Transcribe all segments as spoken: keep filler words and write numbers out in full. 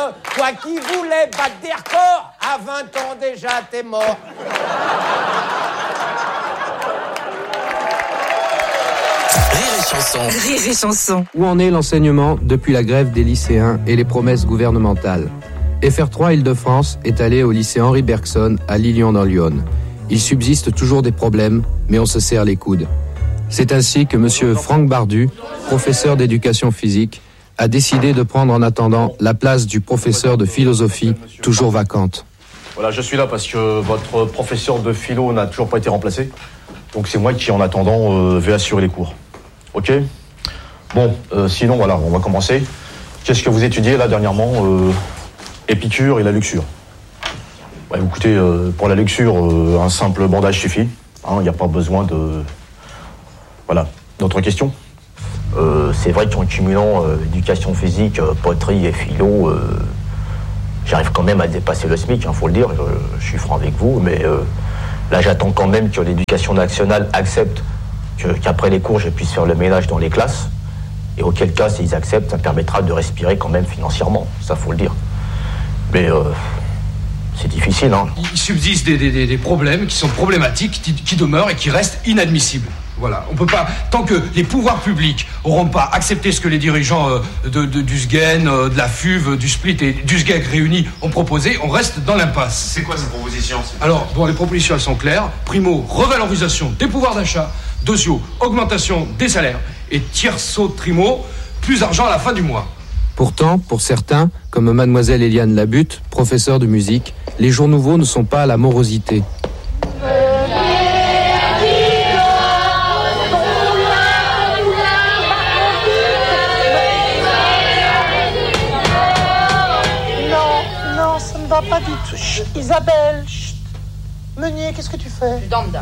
toi qui voulais battre des records, à vingt ans déjà, t'es mort. Rire et chanson. Rire et chanson. Où en est l'enseignement depuis la grève des lycéens et les promesses gouvernementales ? F R trois Île-de-France est allé au lycée Henri Bergson à Lilian dans l'Yonne. Il subsiste toujours des problèmes, mais on se serre les coudes. C'est ainsi que monsieur Franck Bardu, professeur d'éducation physique, a décidé de prendre en attendant la place du professeur de philosophie, toujours vacante. Voilà, je suis là parce que votre professeur de philo n'a toujours pas été remplacé. Donc c'est moi qui, en attendant, euh, vais assurer les cours. Ok ? Bon, euh, sinon, voilà, on va commencer. Qu'est-ce que vous étudiez, là, dernièrement euh, Épicure et la luxure. Ouais, écoutez, euh, pour la luxure, euh, un simple bandage suffit. Il n'y a pas besoin de... Voilà. D'autres questions ? euh, C'est vrai qu'en cumulant euh, éducation physique, euh, poterie et philo, euh, j'arrive quand même à dépasser le SMIC, il hein, faut le dire. Je, je suis franc avec vous, mais euh, là, j'attends quand même que l'éducation nationale accepte que, qu'après les cours, je puisse faire le ménage dans les classes. Et auquel cas, s'ils acceptent, ça me permettra de respirer quand même financièrement. Ça, faut le dire. Mais... Euh, C'est difficile, hein. Il subsiste des, des, des problèmes qui sont problématiques, qui, qui demeurent et qui restent inadmissibles. Voilà, on peut pas, tant que les pouvoirs publics auront pas accepté ce que les dirigeants euh, de, de, du SGEN, euh, de la F U V, du Split et du SGEC réunis ont proposé, on reste dans l'impasse. C'est quoi ces propositions ? Alors, bon, les propositions, elles sont claires. Primo, revalorisation des pouvoirs d'achat. Deuxio, augmentation des salaires. Et tierço, trimo, plus d'argent à la fin du mois. Pourtant, pour certains, comme mademoiselle Eliane Labutte, professeure de musique, les jours nouveaux ne sont pas à la morosité. Non, non, ça ne va pas du tout. Chut, Isabelle, chut. Meunier, qu'est-ce que tu fais ? Je dors dedans.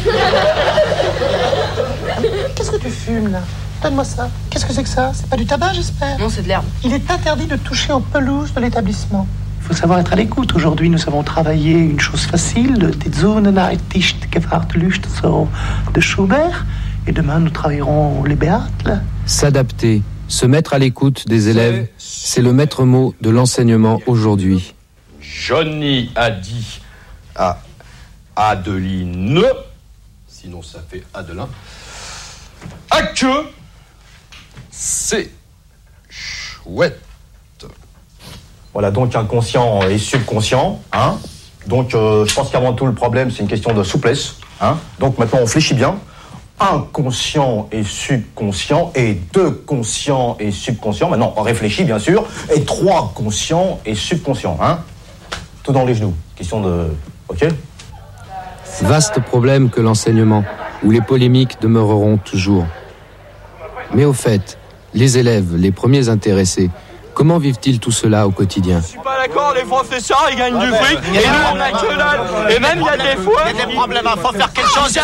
Qu'est-ce que tu fumes, là ? Donne-moi ça. Qu'est-ce que c'est que ça ? C'est pas du tabac, j'espère ? Non, c'est de l'herbe. Il est interdit de toucher aux pelouses de l'établissement. Il faut savoir être à l'écoute. Aujourd'hui, nous avons travaillé une chose facile, Die Sonne nicht gewahrt Lust de Schubert. Et demain, nous travaillerons les Béatles. S'adapter, se mettre à l'écoute des élèves, c'est le maître mot de l'enseignement aujourd'hui. Johnny a dit à Adeline, sinon ça fait Adelin, à que c'est chouette. Voilà, donc inconscient et subconscient, hein. Donc euh, je pense qu'avant tout le problème c'est une question de souplesse, hein. Donc maintenant on fléchit bien. Inconscient et subconscient, et deux conscients et subconscients. Maintenant on réfléchit bien sûr, et trois conscients et subconscients, hein. Tout dans les genoux. Question de... Ok ? Vaste problème que l'enseignement, où les polémiques demeureront toujours. Mais au fait, les élèves, les premiers intéressés, comment vivent-ils tout cela au quotidien ? Je suis pas d'accord, les professeurs ils gagnent du fric, et nous on a que dalle. Et même il y a des fois... Il y a des problèmes, il faut faire quelque chose.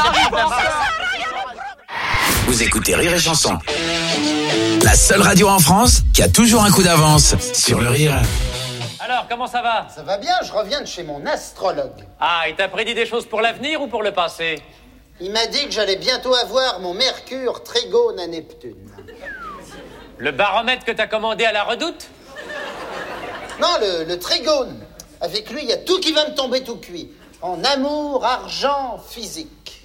Vous écoutez Rire et Chanson. La seule radio en France qui a toujours un coup d'avance sur le rire. Alors, comment ça va ? Ça va bien, je reviens de chez mon astrologue. Ah, il t'a prédit des choses pour l'avenir ou pour le passé ? Il m'a dit que j'allais bientôt avoir mon Mercure trigone à Neptune. Le baromètre que t'as commandé à la Redoute ? Non, le, le trigone. Avec lui, il y a tout qui va me tomber tout cuit. En amour, argent, physique.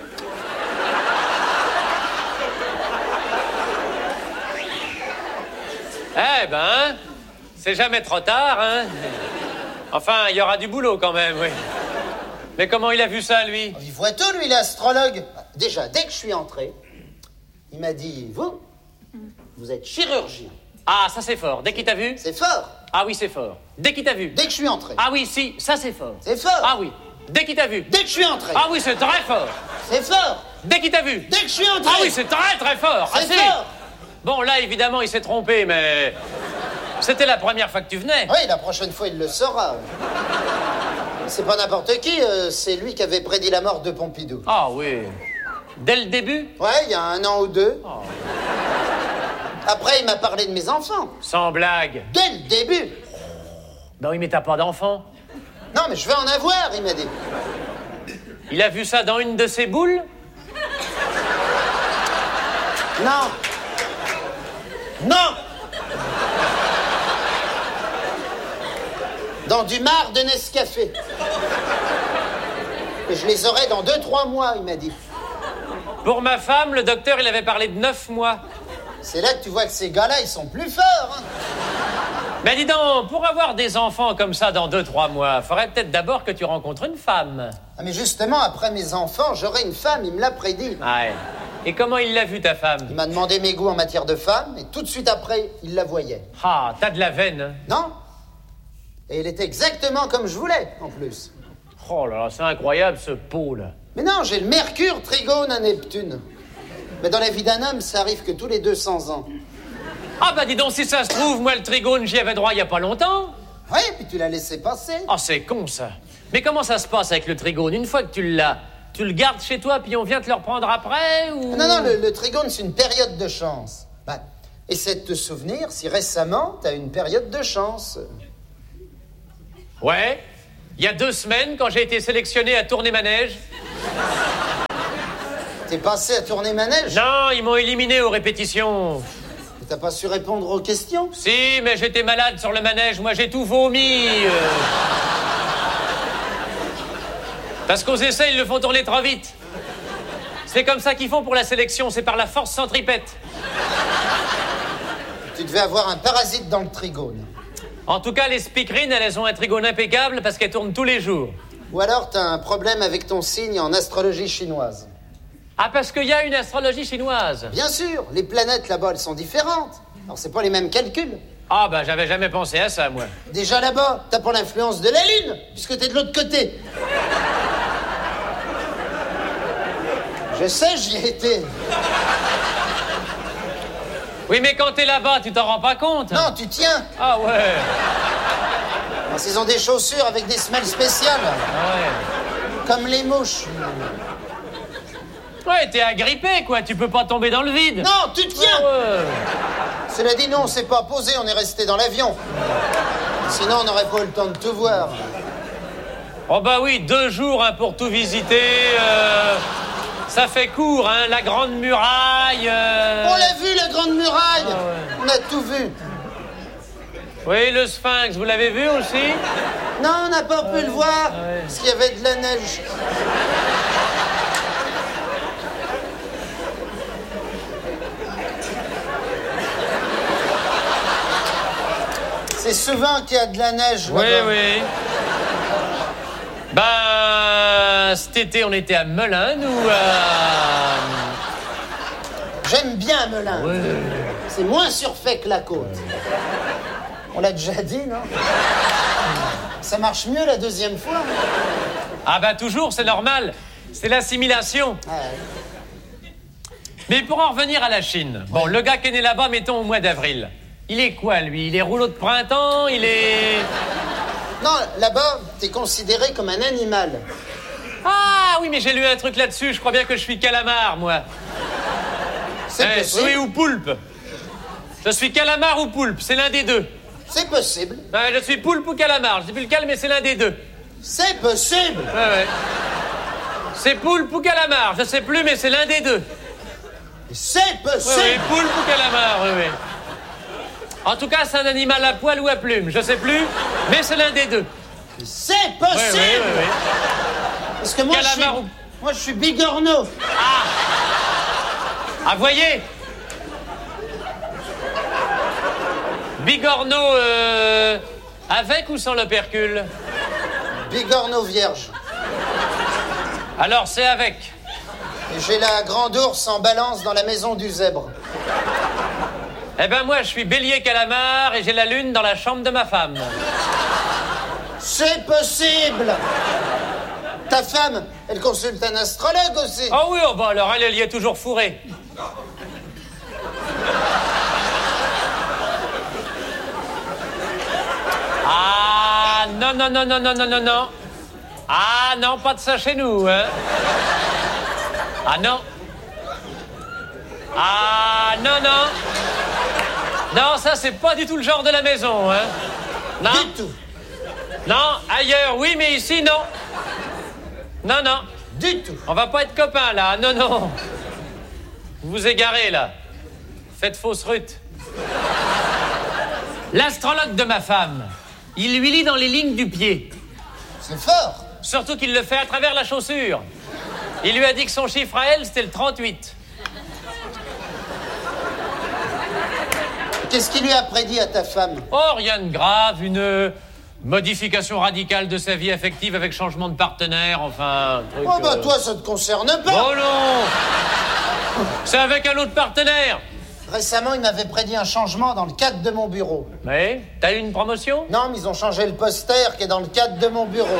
Eh ben, c'est jamais trop tard, hein. Enfin, il y aura du boulot quand même, oui. Mais comment il a vu ça, lui ? Il voit tout, lui, l'astrologue. Déjà, dès que je suis entré, il m'a dit, vous, vous êtes chirurgien. Ah, ça c'est fort. Dès qu'il t'a vu ? C'est fort. Ah oui, c'est fort. Dès qu'il t'a vu ? Dès que je suis entré. Ah oui, si, ça c'est fort. C'est fort. Ah oui. Dès qu'il t'a vu ? Dès que je suis entré. Ah oui, c'est très fort. C'est fort. Dès qu'il t'a vu ? Dès que je suis entré. Ah oui, c'est très très fort. C'est ah, si. fort. Bon, là, évidemment, il s'est trompé, mais... C'était la première fois que tu venais. Oui, la prochaine fois, il le saura. C'est pas n'importe qui, euh, c'est lui qui avait prédit la mort de Pompidou. Ah oui. Dès le début ? Ouais, il y a un an ou deux. Oh. Après, il m'a parlé de mes enfants. Sans blague. Dès le début. Ben oui, mais t'as pas d'enfants. Non, mais je vais en avoir, il m'a dit. Il a vu ça dans une de ses boules ? Non. Non. dans du marc de Nescafé. Et je les aurai dans deux, trois mois, il m'a dit. Pour ma femme, le docteur, il avait parlé de neuf mois. C'est là que tu vois que ces gars-là, ils sont plus forts, hein. Mais dis donc, pour avoir des enfants comme ça dans deux, trois mois, faudrait peut-être d'abord que tu rencontres une femme. Ah, mais justement, après mes enfants, j'aurai une femme, il me l'a prédit. Ouais. Et comment il l'a vu, ta femme? Il m'a demandé mes goûts en matière de femme, et tout de suite après, il la voyait. Ah, t'as de la veine, hein? Non. Et il était exactement comme je voulais, en plus. Oh là là, c'est incroyable, ce pot, là. Mais non, j'ai le Mercure trigone à Neptune. Mais dans la vie d'un homme, ça arrive que tous les deux cents ans. Ah bah dis donc, si ça se trouve, moi, le trigone, j'y avais droit il y a pas longtemps. Oui, puis tu l'as laissé passer. Ah, c'est con, ça. Mais comment ça se passe avec le trigone? Une fois que tu l'as, tu le gardes chez toi, puis on vient te le reprendre après, ou... Non, non, le, le trigone, c'est une période de chance. Bah, essaie de te souvenir si récemment, t'as une période de chance. Ouais. Il y a deux semaines, quand j'ai été sélectionné à tourner manège. T'es passé à tourner manège? Non, ils m'ont éliminé aux répétitions. T'as pas su répondre aux questions? Si, mais j'étais malade sur le manège. Moi, j'ai tout vomi. Euh... Parce qu'aux essais, ils le font tourner trop vite. C'est comme ça qu'ils font pour la sélection. C'est par la force centripète. Tu devais avoir un parasite dans le trigone. En tout cas, les speakerines, elles ont un trigone impeccable parce qu'elles tournent tous les jours. Ou alors, t'as un problème avec ton signe en astrologie chinoise. Ah, parce qu'il y a une astrologie chinoise. Bien sûr, les planètes là-bas, elles sont différentes. Alors, c'est pas les mêmes calculs. Ah, bah, j'avais jamais pensé à ça, moi. Déjà là-bas, t'as pas l'influence de la Lune, puisque t'es de l'autre côté. Je sais, j'y ai été. Oui, mais quand t'es là-bas, tu t'en rends pas compte? Non, tu tiens. Ah ouais. Parce qu'ils ont des chaussures avec des semelles spéciales. Ah ouais. Comme les mouches. Ouais, t'es agrippé, quoi. Tu peux pas tomber dans le vide. Non, tu tiens. Ah ouais. Cela dit, non, on s'est pas posé, on est resté dans l'avion. Sinon, on n'aurait pas eu le temps de tout voir. Oh bah oui, deux jours hein, pour tout visiter. Euh... Ça fait court, hein, la Grande Muraille... Euh... On l'a vu, la Grande Muraille. Ah ouais. On a tout vu. Oui, le Sphinx, vous l'avez vu aussi? Non, on n'a pas ah pu ouais. le voir, ah ouais. parce qu'il y avait de la neige. C'est souvent qu'il y a de la neige. Oui, là-bas. oui. Ben, cet été, on était à Melun, nous. À... J'aime bien Melun. Ouais. C'est moins surfait que la côte. On l'a déjà dit, non? Ça marche mieux la deuxième fois. Ah ben toujours, c'est normal. C'est l'assimilation. Ah ouais. Mais pour en revenir à la Chine, bon, le gars qui est né là-bas, mettons au mois d'avril, il est quoi, lui? Il est rouleau de printemps? Il est... Non, là-bas, t'es considéré comme un animal. Ah oui, mais j'ai lu un truc là-dessus. Je crois bien que je suis calamar, moi. C'est Eh, possible. oui, ou poulpe. Je suis calamar ou poulpe, c'est l'un des deux. C'est possible. Ouais, je suis poulpe ou calamar, je sais plus lequel, mais c'est l'un des deux. C'est possible. Ouais, ouais. C'est poulpe ou calamar, je sais plus, mais c'est l'un des deux. C'est Oui, possible. oui, poulpe ou calamar, oui, oui. En tout cas, c'est un animal à poil ou à plume, je sais plus, mais c'est l'un des deux. C'est Oui, possible. oui, oui, oui. Parce que moi, je suis... Calamar ou... moi, je suis bigorneau. Ah Ah, voyez Bigorneau, euh, avec ou sans l'opercule? Bigorneau vierge. Alors, c'est avec. Et j'ai la grande ours en balance dans la maison du zèbre. Eh ben moi, je suis bélier calamar et j'ai la lune dans la chambre de ma femme. C'est possible. Ta femme, elle consulte un astrologue aussi. Ah oui, oh bah alors elle, elle y est toujours fourrée. Ah non, non, non, non, non, non, non, non. Ah non, pas de ça chez nous, hein. Ah non. Ah non, non. Non, ça, c'est pas du tout le genre de la maison, hein. Non. Du tout. Non, ailleurs, oui, mais ici, non. Non, non. Du tout. On va pas être copains, là. Non, non. Vous vous égarez, là. Faites fausse rute. L'astrologue de ma femme, Il lui lit dans les lignes du pied. C'est fort. Surtout qu'il le fait à travers la chaussure. Il lui a dit que son chiffre à elle, c'était le trente-huit. Qu'est-ce qu'il lui a prédit à ta femme? Oh, rien de grave, une modification radicale de sa vie affective avec changement de partenaire, enfin... Un truc, oh, bah euh... toi, ça te concerne pas. Oh non. C'est avec un autre partenaire. Récemment, il m'avait prédit un changement dans le cadre de mon bureau. Oui? T'as eu une promotion? Non, mais ils ont changé le poster qui est dans le cadre de mon bureau.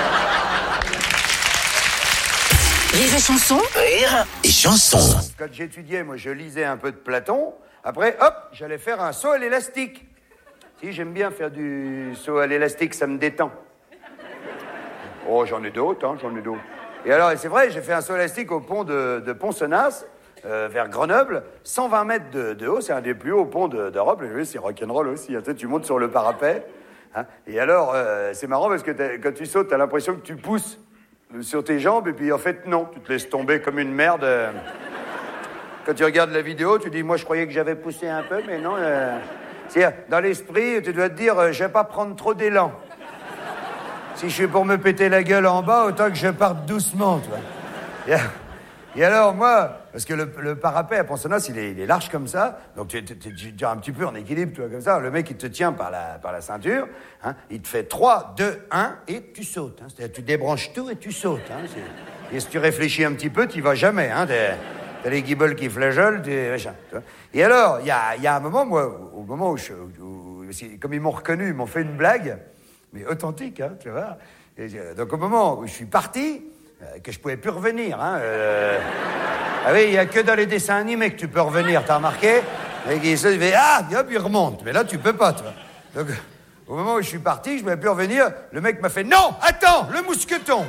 Rire et chanson. Rire et chanson. Quand j'étudiais, moi, je lisais un peu de Platon. Après, hop, j'allais faire un saut à l'élastique. Si, j'aime bien faire du saut à l'élastique, ça me détend. Oh, j'en ai d'autres, hein, j'en ai d'autres. Et alors, c'est vrai, j'ai fait un saut à l'élastique au pont de, de Pont-Senas, euh, vers Grenoble, cent vingt mètres de, de haut, c'est un des plus hauts ponts de, d'Europe. Et c'est rock'n'roll aussi, hein, tu sais, tu montes sur le parapet. Hein, et alors, euh, c'est marrant parce que quand tu sautes, t'as l'impression que tu pousses sur tes jambes, et puis en fait, non, tu te laisses tomber comme une merde. Euh... Quand tu regardes la vidéo, tu dis, moi, je croyais que j'avais poussé un peu, mais non. Euh... C'est-à-dire, dans l'esprit, tu dois te dire, euh, je vais pas prendre trop d'élan. Si je suis pour me péter la gueule en bas, autant que je parte doucement, tu vois. Et, et alors, moi, parce que le, le parapet à Pont-Senas, il est, il est large comme ça, donc tu es un petit peu en équilibre, tu vois, comme ça. Le mec, il te tient par la, par la ceinture, hein, il te fait trois, deux, un, et tu sautes. Hein, c'est-à-dire, tu débranches tout et tu sautes. Hein, et si tu réfléchis un petit peu, tu vas jamais, hein, t'as les guibolles qui flageolent, t'es machin, tu vois. Et alors, il y a, y a un moment, moi, au moment où, je, où, où comme ils m'ont reconnu, ils m'ont fait une blague, mais authentique, hein, tu vois. Et, donc, au moment où je suis parti, euh, que je pouvais plus revenir, hein. Euh, ah oui, il n'y a que dans les dessins animés que tu peux revenir, t'as remarqué? Et ils se disaient, ah, hop, il remonte. Mais là, tu peux pas, tu vois. Donc, au moment où je suis parti, je pouvais plus revenir, le mec m'a fait, non, attends, le mousqueton.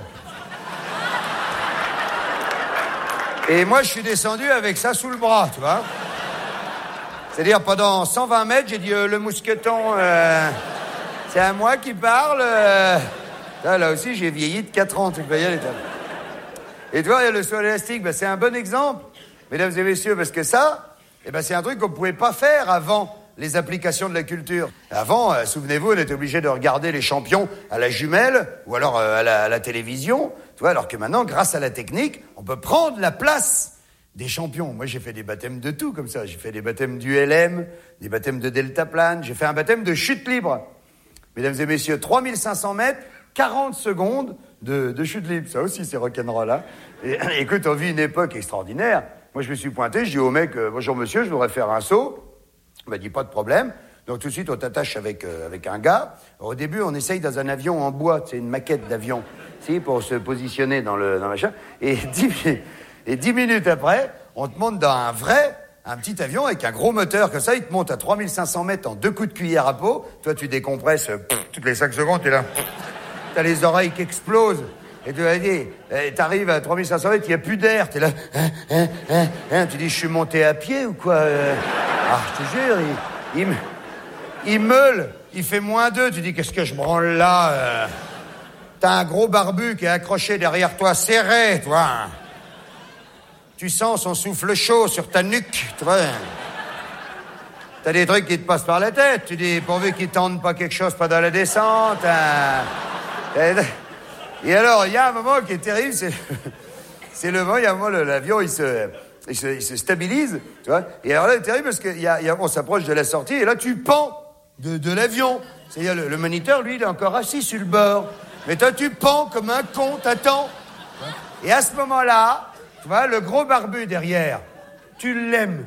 Et moi, je suis descendu avec ça sous le bras, tu vois. C'est-à-dire, pendant cent vingt mètres, j'ai dit, euh, le mousqueton, euh, c'est à moi qui parle. Euh... Là, là aussi, j'ai vieilli de quatre ans, tu peux y aller. Et tu vois, le saut élastique, ben, c'est un bon exemple, mesdames et messieurs, parce que ça, eh ben, c'est un truc qu'on ne pouvait pas faire avant les applications de la culture. Avant, euh, souvenez-vous, on était obligé de regarder les champions à la jumelle ou alors euh, à, la, à la télévision. Tu vois, alors que maintenant, grâce à la technique, on peut prendre la place des champions. Moi, j'ai fait des baptêmes de tout comme ça. J'ai fait des baptêmes d'U L M, des baptêmes de deltaplane. J'ai fait un baptême de chute libre. Mesdames et messieurs, trois mille cinq cents mètres, quarante secondes de, de chute libre. Ça aussi, c'est rock'n'roll, hein. Et écoute, on vit une époque extraordinaire. Moi, je me suis pointé, je dis au mec, euh, bonjour monsieur, je voudrais faire un saut. Il m'a dit, pas de problème. Donc, tout de suite, on t'attache avec, euh, avec un gars. Alors, au début, on essaye dans un avion en bois. C'est une maquette d'avion. Si, pour se positionner dans le, dans le machin. Et dix, et dix minutes après, on te monte dans un vrai, un petit avion avec un gros moteur comme ça. Il te monte à trois mille cinq cents mètres en deux coups de cuillère à peau. Toi, tu décompresses pff, toutes les cinq secondes, t'es là. Pff, t'as les oreilles qui explosent. Et tu vas dire, t'arrives à trois mille cinq cents mètres, il n'y a plus d'air. T'es là, hein, hein, hein, hein. Tu dis, je suis monté à pied ou quoi? Ah, je te jure, il, il, il meule, il fait moins deux. Tu dis, qu'est-ce que je branle là? euh... T'as un gros barbu qui est accroché derrière toi, serré, toi. Tu sens son souffle chaud sur ta nuque, tu vois. T'as des trucs qui te passent par la tête. Tu dis, pourvu qu'ils tendent pas quelque chose pendant la descente. Hein. Et alors, il y a un moment qui est terrible, c'est, c'est le moment, il y a un moment, l'avion, il se, il se, il se stabilise, tu vois. Et alors là, c'est terrible parce qu'on y a, y a, on s'approche de la sortie et là, tu pends de, de l'avion. C'est-à-dire, le, le moniteur, lui, il est encore assis sur le bord. Mais toi, tu pends comme un con, t'attends. Et à ce moment-là, tu vois, le gros barbu derrière, tu l'aimes.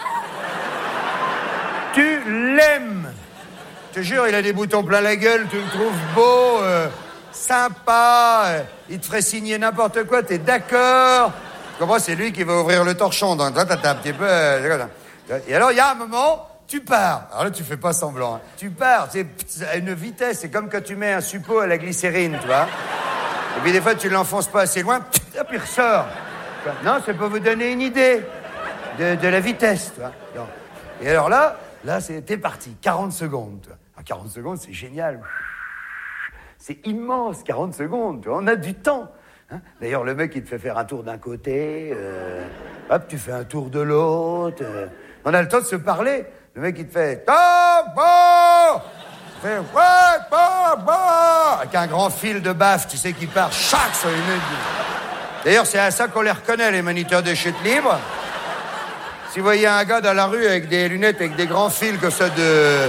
Tu l'aimes. Je te jure, il a des boutons plein la gueule, tu le trouves beau, euh, sympa, euh, il te ferait signer n'importe quoi, t'es d'accord. Tu comprends, c'est lui qui va ouvrir le torchon. Donc, toi, t'as un petit peu... Euh, et alors, il y a un moment... Tu pars. Alors là, tu fais pas semblant. Hein. Tu pars, c'est à une vitesse. C'est comme quand tu mets un suppôt à la glycérine, tu vois. Et puis des fois, tu l'enfonces pas assez loin, hop, il ressort. Non, c'est pour vous donner une idée de, de la vitesse, tu vois. Non. Et alors là, là, c'était parti. quarante secondes, tu vois. Alors, quarante secondes, c'est génial. C'est immense, quarante secondes, tu vois. On a du temps. Hein. D'ailleurs, le mec, il te fait faire un tour d'un côté. Euh, hop, tu fais un tour de l'autre. Euh, on a le temps de se parler. Le mec, il te fait « Top, bon !» fait ouais, bah, bah, avec un grand fil de baffe, tu sais, qui part chaque sur une minute. D'ailleurs, c'est à ça qu'on les reconnaît, les moniteurs de chute libre. Si vous voyez un gars dans la rue avec des lunettes, avec des grands fils comme ça de...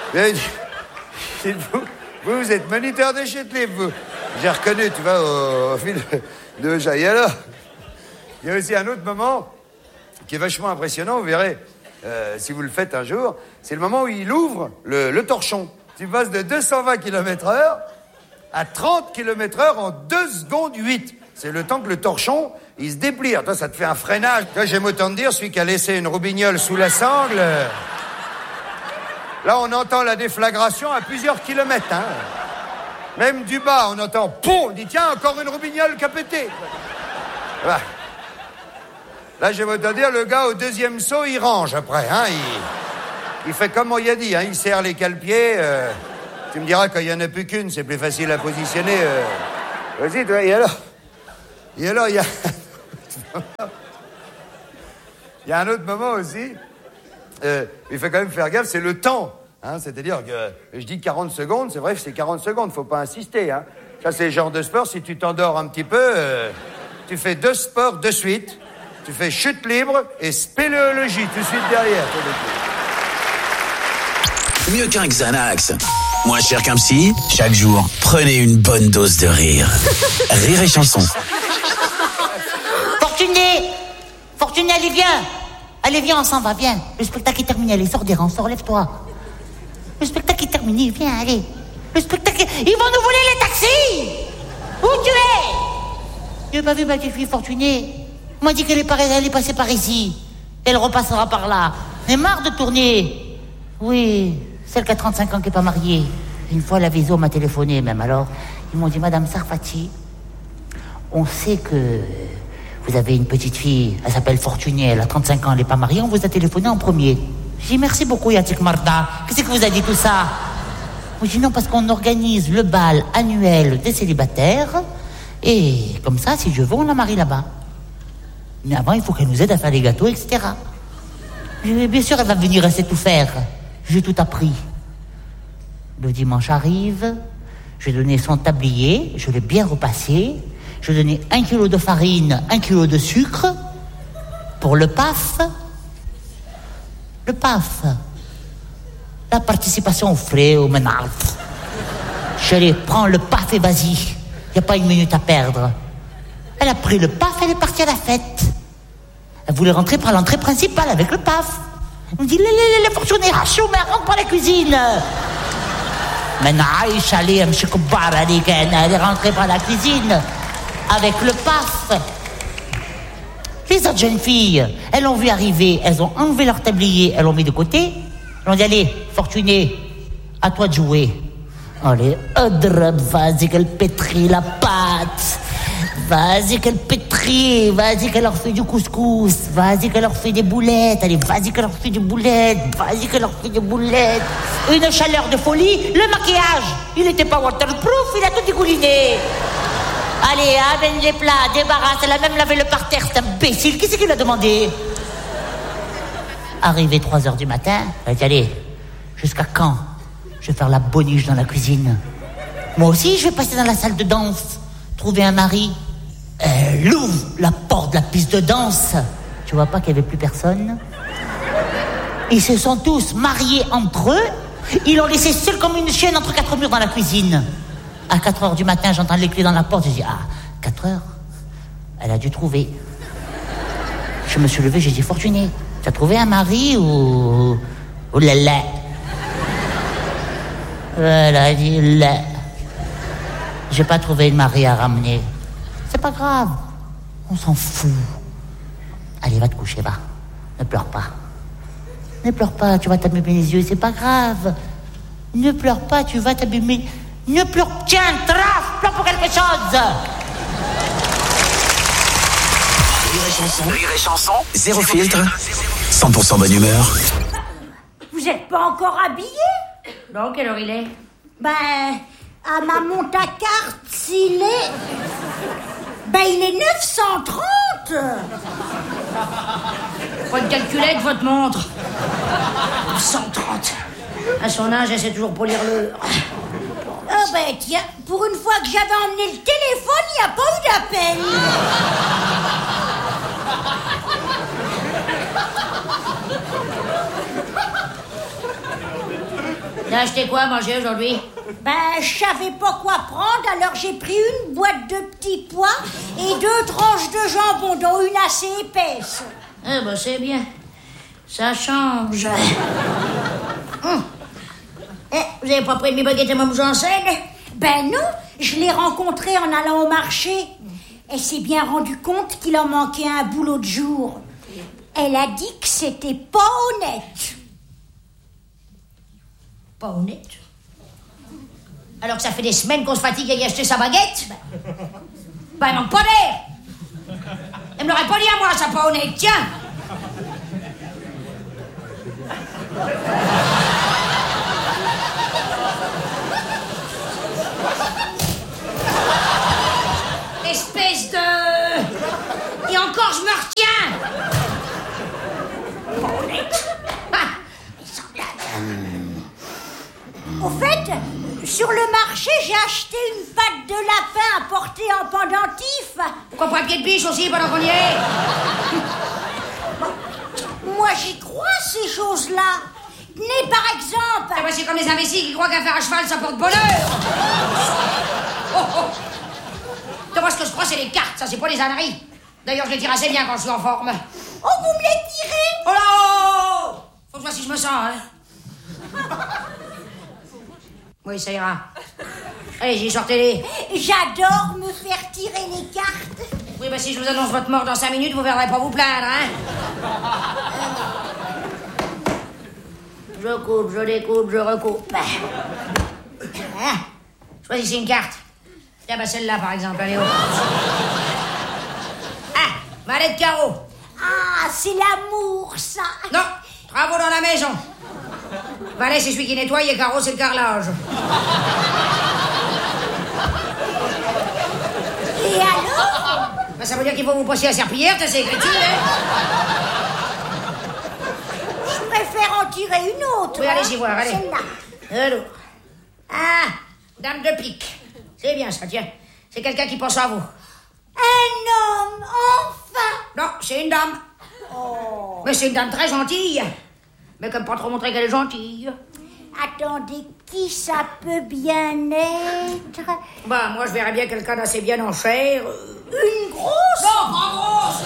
Vous, vous, vous êtes moniteur de chute libre, vous. J'ai reconnu, tu vois, au, au fil de, de Jaille. Alors, il y a aussi un autre moment qui est vachement impressionnant, vous verrez, euh, si vous le faites un jour, c'est le moment où il ouvre le, le torchon. Tu passes de deux cent vingt kilomètres heure à trente kilomètres heure en deux secondes huit. C'est le temps que le torchon, il se déplie. Toi, ça te fait un freinage. Toi, j'aime autant te dire, celui qui a laissé une roubignole sous la sangle... Euh... Là, on entend la déflagration à plusieurs kilomètres, hein. Même du bas, on entend « Poum !» On dit « Tiens, encore une roubignole qui a pété !» Voilà. Là, je vais te dire, le gars, au deuxième saut, il range après, hein. Il, il fait comme on y a dit, hein. Il serre les cale-pieds. Euh... Tu me diras, quand il n'y en a plus qu'une, c'est plus facile à positionner. Euh... Vas-y, toi, et alors Et alors, il y a... Il y a un autre moment aussi... Euh, il faut quand même faire gaffe, c'est le temps. Hein, c'est-à-dire que je dis quarante secondes, c'est vrai que c'est quarante secondes, faut pas insister. Hein. Ça, c'est le genre de sport, si tu t'endors un petit peu, euh, tu fais deux sports de suite. Tu fais chute libre et spéléologie tout de suite derrière. Mieux qu'un Xanax, moins cher qu'un psy, chaque jour, prenez une bonne dose de rire. Rire et chanson. Fortuné Fortuné, allez, viens. Allez, viens, on s'en va, viens. Le spectacle est terminé, allez, sors des rangs, sors, lève-toi. Le spectacle est terminé, viens, allez. Le spectacle est... Ils vont nous voler les taxis. Où tu es? J'ai pas vu ma petite fille Fortunée. On m'a dit qu'elle est, par... elle est passée par ici. Elle repassera par là. Elle est marre de tourner. Oui, celle qui a trente-cinq ans qui n'est pas mariée. Une fois, la Viso m'a téléphoné, même alors. Ils m'ont dit, Madame Sarfati, on sait que... vous avez une petite fille, elle s'appelle Fortunée, elle a trente-cinq ans, elle n'est pas mariée, on vous a téléphoné en premier. J'ai dit merci beaucoup, Yatik Marda. Qu'est-ce que vous a dit tout ça? J'ai dit non, parce qu'on organise le bal annuel des célibataires, et comme ça, si je veux, on la marie là-bas. Mais avant, il faut qu'elle nous aide à faire les gâteaux, et cetera. J'ai dit, bien sûr, elle va venir, elle sait tout faire. J'ai tout appris. Le dimanche arrive, je lui ai donné son tablier, je l'ai bien repassé. Je donnais un kilo de farine, un kilo de sucre pour le P A F. Le P A F. La participation aux frais, au ménage. Je lui ai dit, prends le P A F et vas-y. Il n'y a pas une minute à perdre. Elle a pris le P A F et elle est partie à la fête. Elle voulait rentrer par l'entrée principale avec le P A F. Elle me dit, les, les, les fortunés, rachou, mais rentre par la cuisine. Maintenant, elle est rentrée par la cuisine. Avec le P A F. Les autres jeunes filles, elles l'ont vu arriver, elles ont enlevé leur tablier, elles l'ont mis de côté. Elles ont dit, allez, Fortuné, à toi de jouer. Allez, Odrub, vas-y qu'elle pétrit la pâte. Vas-y qu'elle pétrit, vas-y qu'elle leur fait du couscous, vas-y qu'elle leur fait des boulettes, allez, vas-y qu'elle leur fait des boulettes, vas-y qu'elle leur fait des boulettes. Une chaleur de folie, le maquillage, il n'était pas waterproof, il a tout dégouliné. Allez, amène les plats, débarrasse, elle a même lavé le parterre, c'est imbécile, qui c'est qui l'a demandé? Arrivé trois heures du matin, elle a dit, allez, jusqu'à quand je vais faire la boniche dans la cuisine? Moi aussi, je vais passer dans la salle de danse, trouver un mari. Elle ouvre la porte de la piste de danse. Tu vois pas qu'il n'y avait plus personne? Ils se sont tous mariés entre eux, ils l'ont laissé seul comme une chienne entre quatre murs dans la cuisine. À quatre heures du matin, j'entends les clés dans la porte. J'ai dit, ah, quatre heures? Elle a dû trouver. Je me suis levé, j'ai dit, Fortuné, tu as trouvé un mari ou... ou là. Elle a dit, là. J'ai pas trouvé de mari à ramener. C'est pas grave. On s'en fout. Allez, va te coucher, va. Ne pleure pas. Ne pleure pas, tu vas t'abîmer les yeux, c'est pas grave. Ne pleure pas, tu vas t'abîmer... Ne pleure... Tiens, traf, pleure pour quelque chose. Rire et chanson. Rire et chanson. Zéro filtre. cent pour cent bonne humeur. Vous êtes pas encore habillé? Non, quelle heure il est? Ben, à ma montre à carte, il est... Ben, il est neuf cent trente. Faut te calculer avec votre montre. neuf cent trente. À son âge, elle sait toujours polir le... Ah ben tiens, pour une fois que j'avais emmené le téléphone, il n'y a pas eu d'appel. T'as acheté quoi à manger aujourd'hui? Ben, je savais pas quoi prendre, alors j'ai pris une boîte de petits pois et deux tranches de jambon, dont une assez épaisse. Ah ben c'est bien. Ça change. Hum. Eh, vous avez pas pris mes baguettes à Mme Janssen? Ben non, je l'ai rencontré en allant au marché. Elle s'est bien rendue compte qu'il en manquait un boulot de jour. Elle a dit que c'était pas honnête. Pas honnête? Alors que ça fait des semaines qu'on se fatigue à y acheter sa baguette? Ben, elle manque pas d'air. Elle me l'aurait pas dit à moi, ça, pas honnête, tiens. Espèce de... Et encore, je me retiens. Pas honnête. Au fait, sur le marché, j'ai acheté une patte de lapin à porter en pendentif. Pourquoi pas un pied de biche aussi pendant qu'on y est? Moi, j'y crois, ces choses-là. Tenez, par exemple... Ah bah, c'est comme les imbéciles qui croient qu'un fer à cheval, ça porte bonheur. Oh, oh. Moi, ce que je crois, c'est les cartes, ça, c'est pas les âneries. D'ailleurs, je les tire assez bien quand je suis en forme. Oh, vous me les tirez? Oh là! Faut que je vois si je me sens, hein. Oui, ça ira. Allez-y, sortez-les. J'adore me faire tirer les cartes. Oui, bah si je vous annonce votre mort dans cinq minutes, vous verrez pas vous plaindre, hein. Je coupe, je découpe, je recoupe. Hein? Choisissez une carte. Tiens, bah celle-là, par exemple, allez, oh. Ah, valet de carreau. Ah, c'est l'amour, ça. Non, travaux dans la maison. Valet, c'est celui qui nettoie, et carreau, c'est le carrelage. Et alors? Bah, ça veut dire qu'il faut vous passer à serpillière, t'as ces écritures, hein? Je préfère en tirer une autre. Oui, hein? allez-y voir, allez. Celle-là. Alors. Ah, dame de pique. C'est bien, ça, tiens. C'est quelqu'un qui pense à vous. Un homme, enfin. Non, c'est une dame. Oh. Mais c'est une dame très gentille. Mais comme pas trop montrer qu'elle est gentille. Attendez, qui ça peut bien être? Bah, moi, je verrais bien quelqu'un d'assez bien en chair. Une grosse? Non, pas grosse,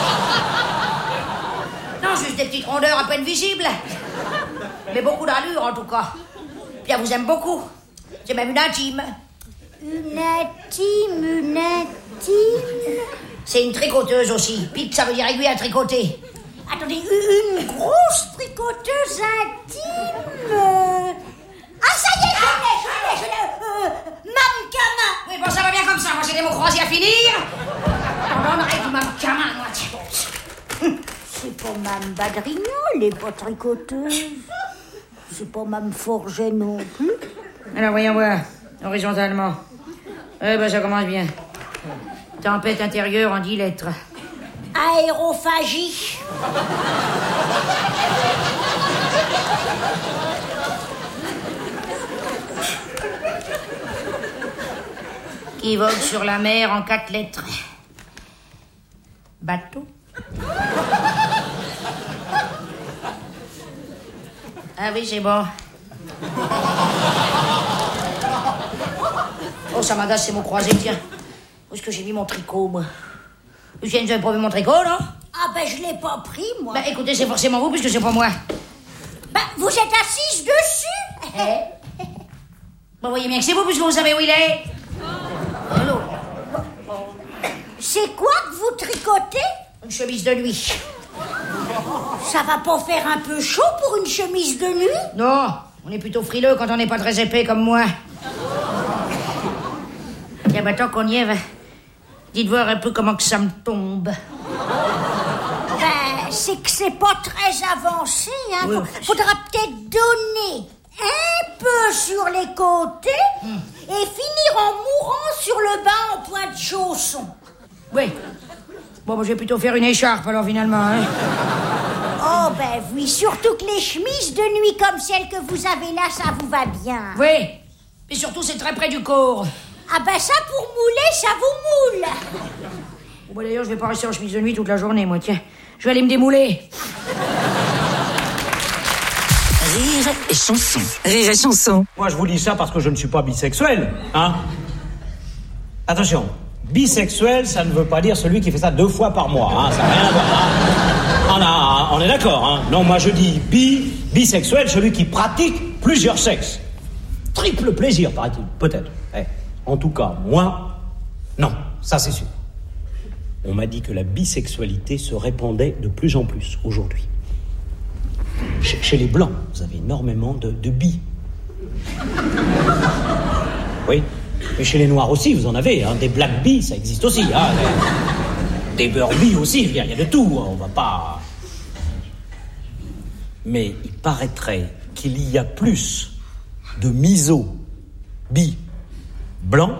non. Non, juste des petites rondeurs à peine visibles. Mais beaucoup d'allure, en tout cas. Puis elle vous aime beaucoup. C'est même une intime. Une intime, une intime. C'est une tricoteuse aussi. Pique, ça veut dire aiguille à tricoter. Attendez, une grosse tricoteuse intime. euh... Ah, ça y est, je l'ai, je l'ai, je l'ai. Euh, Mme Camin. Oui, bon, ça va bien comme ça. Moi, j'ai des mots croisés à finir. On en arrête, Mme Camin, moi. C'est pas Mme Badrignon, elle est pas tricoteuse. C'est pas Mme Forget non plus. Alors, voyons voir. Horizontalement. Eh ben, ça commence bien. Tempête intérieure en dix lettres. Aérophagie. Qui vogue sur la mer en quatre lettres. Bateau. Ah oui, c'est bon. Oh, ça m'agace ces mots croisés, tiens. Où est-ce que j'ai mis mon tricot, moi? Lucienne, vous avez pas vu mon tricot, non? Ah ben, je l'ai pas pris, moi. Bah, écoutez, c'est forcément vous, puisque c'est pas moi. Bah, vous êtes assise dessus. Eh? Bah, voyez bien que c'est vous, puisque vous savez où il est. Allô? C'est quoi que vous tricotez? Une chemise de nuit. Ça va pas faire un peu chaud pour une chemise de nuit? Non, on est plutôt frileux quand on n'est pas très épais comme moi. Tiens, bah, tant qu'on y est, va... dites voir un peu comment que ça me tombe. Ben, c'est que c'est pas très avancé, hein. Oui. Faudra peut-être donner un peu sur les côtés hum. et finir en mourant sur le bas en point de chausson. Oui. Bon, bah, je vais plutôt faire une écharpe, alors, finalement, hein. Oh, Oh, ben oui, surtout que les chemises de nuit comme celle que vous avez là, ça vous va bien. Oui, et surtout c'est très près du corps. Ah ben ça, pour mouler, ça vous moule. Bon, bah, d'ailleurs, je vais pas rester en chemise de nuit toute la journée, moi, tiens. Je vais aller me démouler. Rire et chanson. Rire et chanson. Moi, je vous dis ça parce que je ne suis pas bisexuel, hein. Attention, bisexuel, ça ne veut pas dire celui qui fait ça deux fois par mois, hein. Ça n'a rien à voir, hein. On, a, on est d'accord, hein. Non, moi, je dis bi, bisexuel, celui qui pratique plusieurs sexes. Triple plaisir, paraît-il, peut-être. Eh, en tout cas, moi, non, ça c'est sûr. On m'a dit que la bisexualité se répandait de plus en plus aujourd'hui. Chez, chez les Blancs, vous avez énormément de, de bi. Oui, mais chez les Noirs aussi, vous en avez, hein, des black bi, ça existe aussi. Hein, des, des beurre bi aussi, il y, a, il y a de tout, on va pas... Mais il paraîtrait qu'il y a plus de miso bi blanc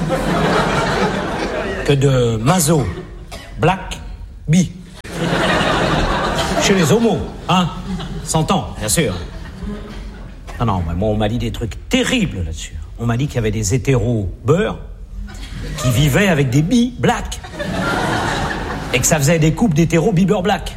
que de maso black bi. Chez les homos, hein, s'entend, bien sûr. Non, non, moi, on m'a dit des trucs terribles là-dessus. On m'a dit qu'il y avait des hétéros beurre qui vivaient avec des bi black. Et que ça faisait des couples d'hétéros bi beurre black.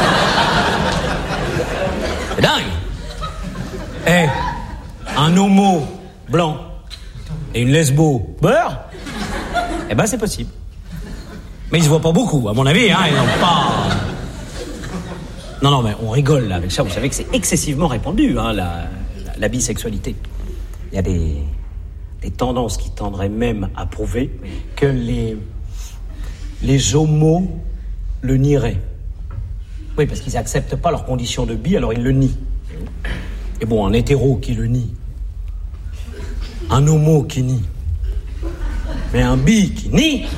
C'est dingue. Eh, un homo blanc et une lesbo beurre, eh ben c'est possible. Mais ils se voient pas beaucoup, à mon avis, hein, ils n'ont pas... Non, non, mais on rigole là avec ça. Vous savez que c'est excessivement répandu, hein, la, la, la bisexualité. Il y a des, des tendances qui tendraient même à prouver que les, les homos le nieraient. Oui, parce qu'ils n'acceptent pas leurs conditions de bi, alors ils le nient. Et bon, un hétéro qui le nie, un homo qui nie, mais un bi qui nie...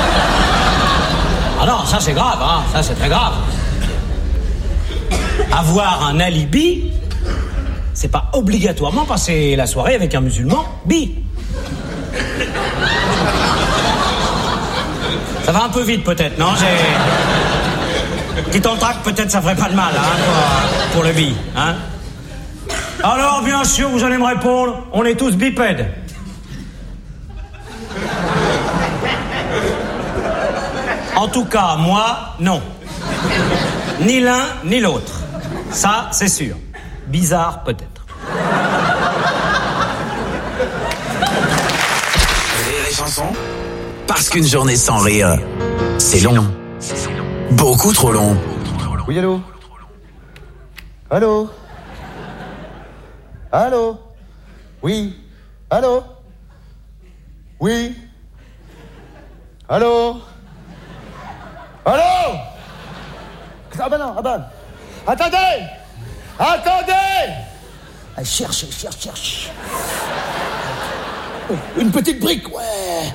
Ah non, ça c'est grave, hein, ça c'est très grave. Avoir un alibi, c'est pas obligatoirement passer la soirée avec un musulman bi. Ça va un peu vite peut-être, non? J'ai... Petit entracte, peut-être ça ferait pas de mal, hein, pour, pour le bi, hein. Alors, bien sûr, vous allez me répondre, on est tous bipèdes. En tout cas, moi, non. Ni l'un, ni l'autre. Ça, c'est sûr. Bizarre, peut-être. Rire et chanson. Parce qu'une journée sans rire, c'est long. Beaucoup trop long. Oui, allô? Allô? Allô? Oui? Allô? Oui? Allô? Allô? Ah ben non, ah ben... Attendez! Attendez! Elle cherche, elle cherche, cherche. Une petite brique, ouais.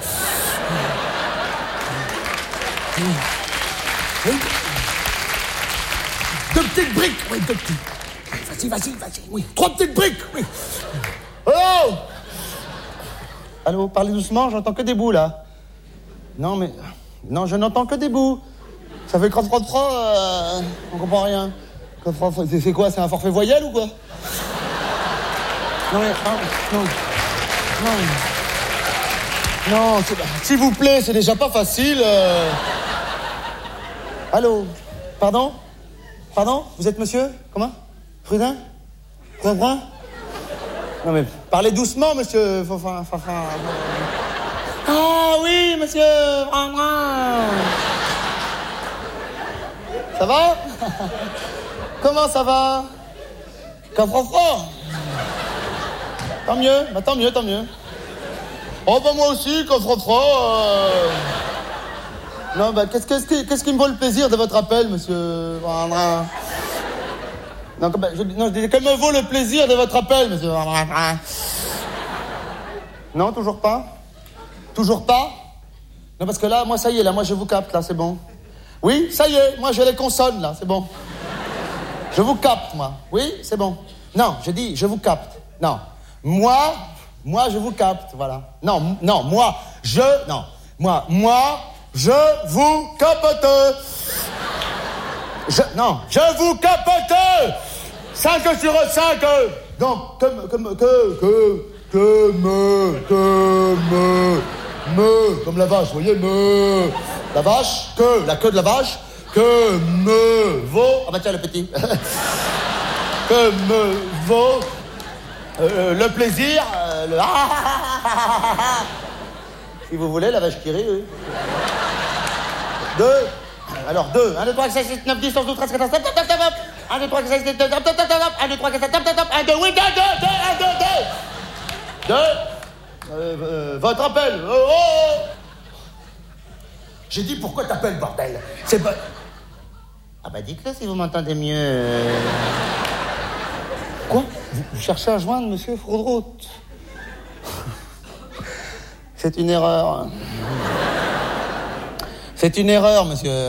Deux petites briques, oui, deux petites. Vas-y, vas-y, vas-y, oui. Trois petites briques, oui. Allô? Allô, parlez doucement, j'entends que des bouts, là. Non, mais... Non, je n'entends que des bouts. Ça fait crotte crotte crotte, euh, on comprend rien. C'est, c'est quoi, c'est un forfait voyelle ou quoi? Non mais, non, non, non, non, s'il vous plaît, c'est déjà pas facile. Euh... Allô, pardon? Pardon? Vous êtes monsieur? Comment? Prudin? Prudin? Non mais, parlez doucement, monsieur. Enfin, enfin, enfin... Ah oui, monsieur. Ça va? Comment ça va? Coffre-fort? Tant mieux, bah tant mieux, tant mieux. Oh bah moi aussi, coffre-fort. Euh... Non bah qu'est-ce, qu'est-ce, qui, qu'est-ce qui me vaut le plaisir de votre appel, monsieur? Non, bah, je, non, je dis, quel me vaut le plaisir de votre appel, monsieur? Non, toujours pas? Toujours pas? Non, parce que là, moi, ça y est, là, moi, je vous capte, là, c'est bon. Oui, ça y est, moi, j'ai les consonnes, là, c'est bon. Je vous capte, moi. Oui, c'est bon. Non, je dis, je vous capte. Non. Moi, moi, je vous capte, voilà. Non, non, moi, je, non. Moi, moi, je vous capte. Je, non, je vous capote. cinq sur cinq. Donc, comme, comme, que, que, que, me, que, me, me, comme la vache, vous voyez, me, la vache, que, la queue de la vache, que me vaut, ah bah tiens le petit, que me vaut euh, le plaisir, euh, le si vous voulez, la vache qui rit, oui. Deux. Alors, deux. un, deux, trois, cinq, six, neuf, dix, onze, douze, treize, quatorze, top, top, top, top. un, deux, trois, cinq, six, top, top, top, top, top. un, deux, trois, quatre, top, top, top. un, deux, oui, deux, deux, deux, un, deux, deux. Deux. Euh, euh, votre appel. Oh, oh, oh. J'ai dit, pourquoi t'appelles, bordel? C'est pas... Ah bah dites-le si vous m'entendez mieux. Quoi? Vous, vous cherchez à joindre monsieur Fraudrout? C'est une erreur. C'est une erreur, monsieur.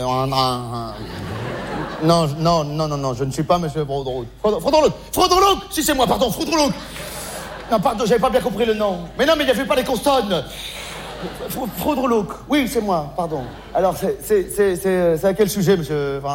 Non, non, non, non, non, je ne suis pas monsieur Fraudrout. Fraudrout, Fraudrout, si c'est moi, pardon, Fraudrout. Non, pardon, j'avais pas bien compris le nom. Mais non, mais il n'y avait pas les consonnes. Fraudrout, oui, c'est moi, pardon. Alors, c'est, c'est, c'est, c'est, c'est à quel sujet, monsieur? Enfin,